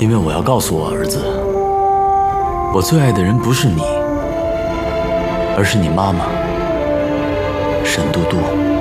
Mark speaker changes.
Speaker 1: 因为我要告诉我儿子，我最爱的人不是你，而是你妈妈沈嘟嘟。